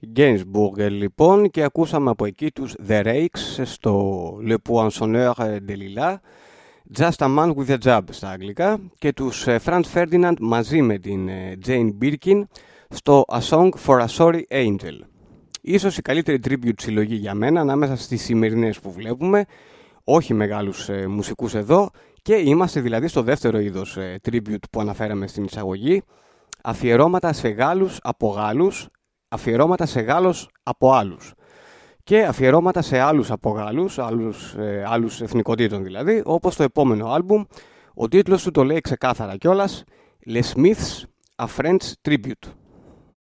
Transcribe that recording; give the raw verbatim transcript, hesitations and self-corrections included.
Gainsbourg λοιπόν, και ακούσαμε από εκεί τους The Rakes στο Le Poinçonneur de Lilas, Just a Man with a Job στα αγγλικά, και τους Franz Ferdinand μαζί με την Jane Birkin στο A Song for a Sorry Angel. Ίσως η καλύτερη tribute συλλογή για μένα ανάμεσα στις σημερινές που βλέπουμε, όχι μεγάλους ε, μουσικούς εδώ, και είμαστε δηλαδή στο δεύτερο είδος ε, tribute που αναφέραμε στην εισαγωγή, αφιερώματα σε Γάλλους από Γάλλους, αφιερώματα σε Γάλλους από άλλους και αφιερώματα σε άλλους από Γάλλους, άλλους, ε, άλλους εθνικοτήτων δηλαδή, όπως το επόμενο άλμπουμ. Ο τίτλος του το λέει ξεκάθαρα κιόλας, Les Smiths, A French Tribute.